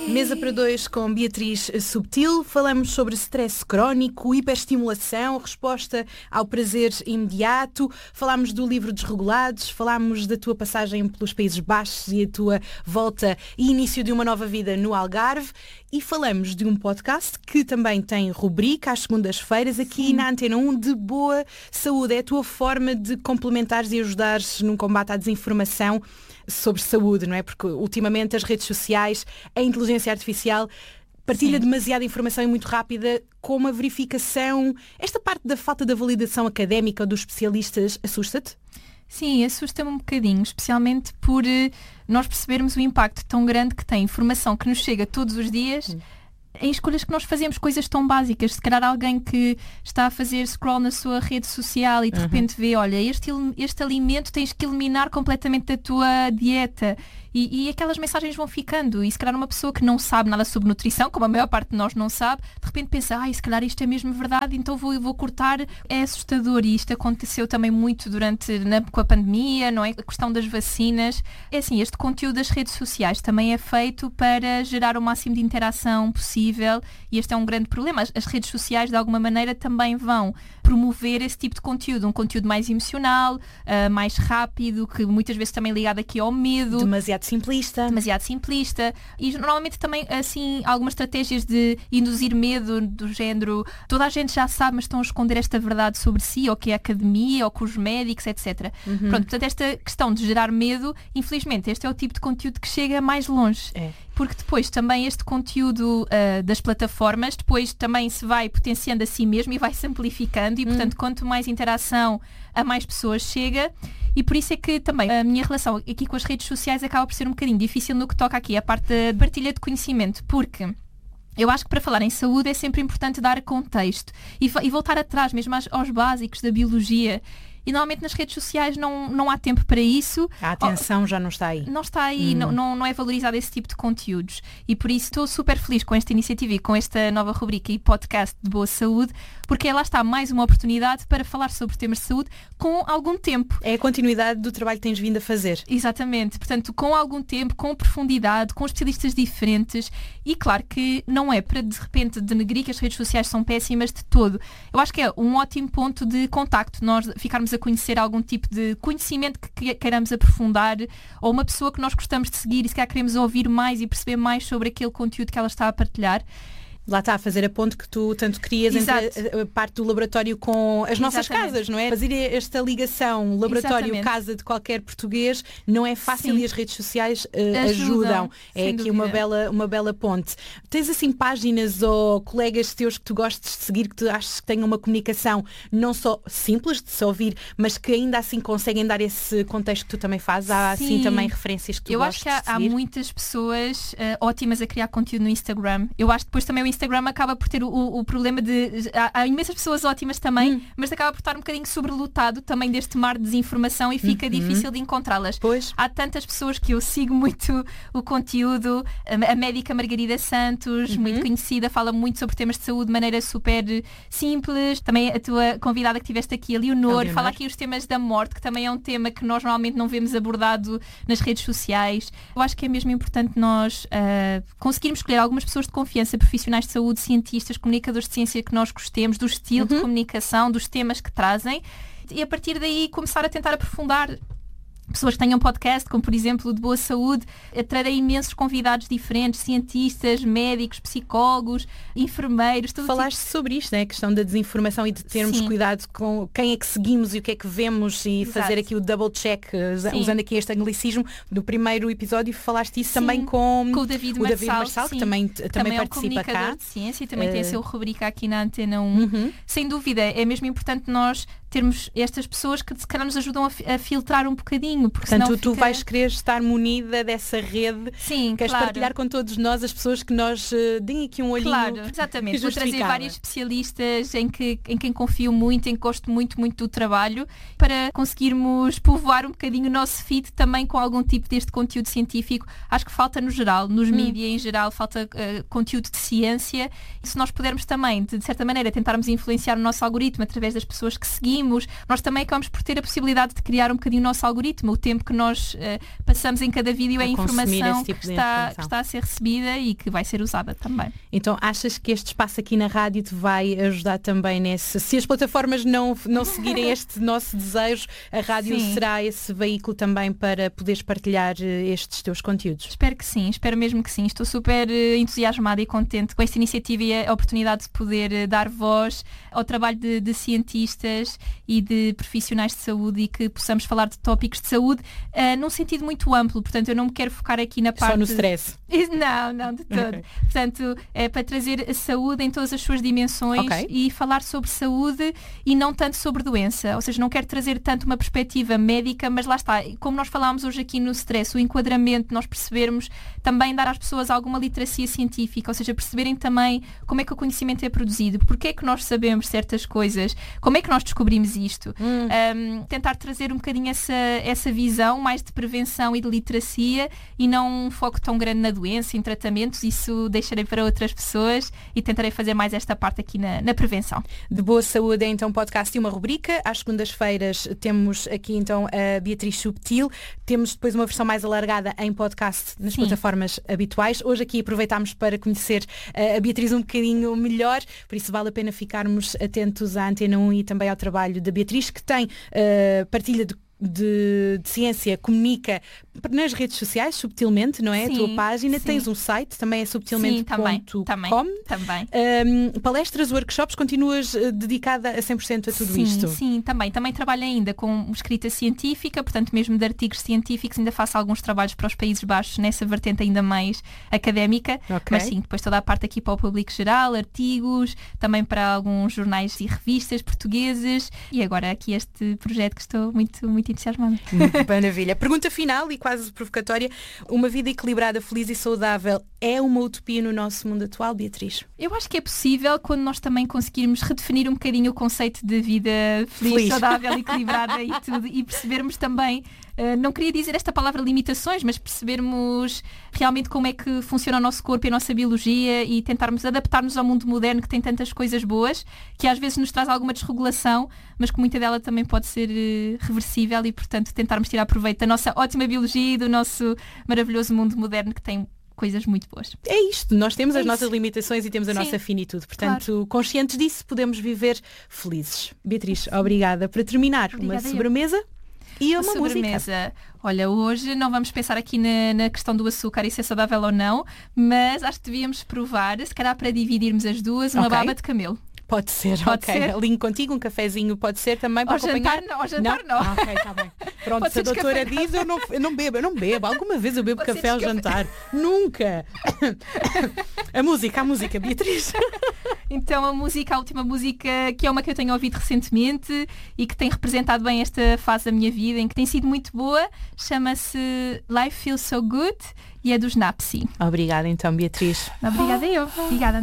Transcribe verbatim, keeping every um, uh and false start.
Mesa para dois com Beatriz Subtil. Falamos sobre stress crónico, hiperestimulação, resposta ao prazer imediato. Falámos do livro Desregulados, falámos da tua passagem pelos Países Baixos e a tua volta e início de uma nova vida no Algarve. E falamos de um podcast que também tem rubrica às segundas-feiras aqui Sim. na Antena um de Boa Saúde. É a tua forma de complementares e ajudares num combate à desinformação sobre saúde, não é? Porque ultimamente as redes sociais, a inteligência artificial partilha Sim. demasiada informação e muito rápida, como a verificação. Esta parte da falta da validação académica dos especialistas assusta-te? Sim, assusta-me um bocadinho, especialmente por uh, nós percebermos o impacto tão grande que tem informação que nos chega todos os dias hum. em escolhas que nós fazemos, coisas tão básicas. Se calhar alguém que está a fazer scroll na sua rede social e de uhum. repente vê, olha, este, este alimento tens que eliminar completamente da tua dieta. E, e aquelas mensagens vão ficando. E se calhar uma pessoa que não sabe nada sobre nutrição, como a maior parte de nós não sabe, de repente pensa, ai, se calhar isto é mesmo verdade, então vou, vou cortar. É assustador e isto aconteceu também muito durante na, com a pandemia, não é? A questão das vacinas. É assim, este conteúdo das redes sociais também é feito para gerar o máximo de interação possível e este é um grande problema. As, as redes sociais, de alguma maneira, também vão promover esse tipo de conteúdo, um conteúdo mais emocional, uh, mais rápido, que muitas vezes também ligado aqui ao medo. Demasiado simplista. Demasiado simplista. E normalmente também, assim, algumas estratégias de induzir medo do género, toda a gente já sabe, mas estão a esconder esta verdade sobre si, ou que é a academia, ou com os médicos, etcétera. Uhum. Pronto, portanto, esta questão de gerar medo, infelizmente, este é o tipo de conteúdo que chega mais longe. É. Porque depois também este conteúdo uh, das plataformas, depois também se vai potenciando a si mesmo e vai se amplificando e, portanto, hum. quanto mais interação a mais pessoas chega. E por isso é que também a minha relação aqui com as redes sociais acaba por ser um bocadinho difícil no que toca aqui à parte da partilha de conhecimento, porque eu acho que para falar em saúde é sempre importante dar contexto e, e voltar atrás mesmo aos, aos básicos da biologia. E normalmente nas redes sociais não, não há tempo para isso. A atenção oh, já não está aí. Não está aí, hum. não, não, não é valorizado esse tipo de conteúdos. E por isso estou super feliz com esta iniciativa e com esta nova rubrica e podcast de Boa Saúde, porque lá está mais uma oportunidade para falar sobre temas de saúde com algum tempo. É a continuidade do trabalho que tens vindo a fazer. Exatamente. Portanto, com algum tempo, com profundidade, com especialistas diferentes. E claro que não é para de repente denegrir que as redes sociais são péssimas de todo. Eu acho que é um ótimo ponto de contacto. Nós ficarmos a conhecer algum tipo de conhecimento que queiramos aprofundar ou uma pessoa que nós gostamos de seguir e se calhar queremos ouvir mais e perceber mais sobre aquele conteúdo que ela está a partilhar. Lá está a fazer a ponte que tu tanto querias Exato. Entre a, a parte do laboratório com as nossas Exatamente. Casas, não é? Fazer esta ligação laboratório-casa de qualquer português não é fácil Sim. e as redes sociais uh, ajudam. ajudam. É aqui uma bela, uma bela ponte. Tens assim páginas ou colegas teus que tu gostes de seguir, que tu achas que tenham uma comunicação não só simples de se ouvir, mas que ainda assim conseguem dar esse contexto que tu também fazes? Há Sim. assim também referências que tu Eu gostes acho que há, há muitas pessoas uh, ótimas a criar conteúdo no Instagram. Eu acho que depois também o Instagram acaba por ter o, o problema de... Há, há imensas pessoas ótimas também, hum. mas acaba por estar um bocadinho sobrelotado também deste mar de desinformação e fica uhum. difícil de encontrá-las. Pois. Há tantas pessoas que eu sigo muito o conteúdo. A, a médica Margarida Santos, uhum. muito conhecida, fala muito sobre temas de saúde de maneira super simples. Também a tua convidada que tiveste aqui, a Leonor, a Leonor. Fala aqui os temas da morte, que também é um tema que nós normalmente não vemos abordado nas redes sociais. Eu acho que é mesmo importante nós uh, conseguirmos escolher algumas pessoas de confiança, profissionais de saúde, cientistas, comunicadores de ciência que nós gostemos, do estilo uhum. de comunicação, dos temas que trazem e a partir daí começar a tentar aprofundar. Pessoas que tenham podcast, como por exemplo o de Boa Saúde, trarei imensos convidados diferentes, cientistas, médicos, psicólogos, enfermeiros, tudo. Falaste tipo. sobre isto, né? A questão da desinformação e de termos Sim. cuidado com quem é que seguimos e o que é que vemos e Exato. Fazer aqui o double check, Sim. usando aqui este anglicismo. No primeiro episódio falaste isso Sim. também com, com o David o Marçal, David Marçal que também, também, também participa é um comunicador cá. de ciência e também uh... tem a sua rubrica aqui na Antena um. Uhum. Sem dúvida, é mesmo importante nós termos estas pessoas que se calhar nos ajudam a, a filtrar um bocadinho. Porque Portanto, senão tu fica... vais querer estar munida dessa rede. Sim, Queres claro. partilhar com todos nós as pessoas que nós uh, deem aqui um olhinho. Claro, exatamente. Vou trazer vários especialistas em, que, em quem confio muito, em que gosto muito, muito do trabalho, para conseguirmos povoar um bocadinho o nosso feed também com algum tipo deste conteúdo científico. Acho que falta no geral, nos hum. mídias em geral, falta uh, conteúdo de ciência. E se nós pudermos também, de, de certa maneira, tentarmos influenciar o nosso algoritmo através das pessoas que seguimos, seguimos, nós também acabamos por ter a possibilidade de criar um bocadinho o nosso algoritmo. O tempo que nós uh, passamos em cada vídeo é a informação tipo que, está, que está a ser recebida e que vai ser usada também. Então achas que este espaço aqui na rádio te vai ajudar também nesse... Se as plataformas não, não seguirem este nosso desejo, a rádio Sim. será esse veículo também para poderes partilhar estes teus conteúdos? Espero que sim, espero mesmo que sim. Estou super entusiasmada e contente com esta iniciativa e a oportunidade de poder dar voz ao trabalho de, de cientistas e de profissionais de saúde e que possamos falar de tópicos de saúde uh, num sentido muito amplo. Portanto, eu não me quero focar aqui na parte... Só no stress? Não, não, de todo. Okay. Portanto, é para trazer a saúde em todas as suas dimensões okay. e falar sobre saúde e não tanto sobre doença. Ou seja, não quero trazer tanto uma perspectiva médica, mas lá está. Como nós falámos hoje aqui no stress, o enquadramento, nós percebermos também dar às pessoas alguma literacia científica, ou seja, perceberem também como é que o conhecimento é produzido, porque é que nós sabemos certas coisas, como é que nós descobrimos isto. Hum. Um, tentar trazer um bocadinho essa, essa visão mais de prevenção e de literacia e não um foco tão grande na doença, em tratamentos. Isso deixarei para outras pessoas e tentarei fazer mais esta parte aqui na, na prevenção. De Boa Saúde é então podcast e uma rubrica. Às segundas-feiras temos aqui então a Beatriz Subtil. Temos depois uma versão mais alargada em podcast nas Sim. plataformas habituais. Hoje aqui aproveitámos para conhecer uh, a Beatriz um bocadinho melhor, por isso vale a pena ficarmos atentos à Antena um e também ao trabalho da Beatriz, que tem uh, partilha de De, de ciência, comunica nas redes sociais, subtilmente, não é? Sim, a tua página, sim. tens um site, também é subtilmente ponto com. Também, também. Um, palestras, workshops, continuas uh, dedicada a cem por cento a tudo sim, isto? Sim, também. Também trabalho ainda com escrita científica, portanto mesmo de artigos científicos, ainda faço alguns trabalhos para os Países Baixos, nessa vertente ainda mais académica, okay. mas sim, depois toda a parte aqui para o público geral, artigos, também para alguns jornais e revistas portugueses e agora aqui este projeto que estou muito, muito entusiasmada. Maravilha. Pergunta final e quase provocatória. Uma vida equilibrada, feliz e saudável é uma utopia no nosso mundo atual, Beatriz? Eu acho que é possível quando nós também conseguirmos redefinir um bocadinho o conceito de vida feliz, feliz. saudável, equilibrada e tudo, e percebermos também, uh, não queria dizer esta palavra limitações, mas percebermos realmente como é que funciona o nosso corpo e a nossa biologia e tentarmos adaptar-nos ao mundo moderno que tem tantas coisas boas, que às vezes nos traz alguma desregulação, mas que muita dela também pode ser uh, reversível e, portanto, tentarmos tirar proveito da nossa ótima biologia e do nosso maravilhoso mundo moderno que tem coisas muito boas. É isto, nós temos é as isso. nossas limitações e temos a Sim. nossa finitude, portanto, claro. conscientes disso, podemos viver felizes. Beatriz, obrigada. Para terminar, obrigada uma sobremesa e uma, uma sobremesa. música. Olha, hoje não vamos pensar aqui na, na questão do açúcar e se é saudável ou não, mas acho que devíamos provar, se calhar para dividirmos as duas, uma okay. baba de camelo. Pode ser, pode ok. Ser. Alinho contigo, um cafezinho pode ser também para ao acompanhar. Jantar, não, ao jantar não. não. Ah, ok, está bem. Pronto, pode se a doutora diz, eu não, eu não bebo, eu não bebo. Alguma vez eu bebo pode café ao jantar. Nunca. A música, a música, Beatriz. Então a música, a última música, que é uma que eu tenho ouvido recentemente e que tem representado bem esta fase da minha vida, em que tem sido muito boa, chama-se Life Feels So Good e é dos Napsi. Obrigada então, Beatriz. Obrigada eu. Obrigada.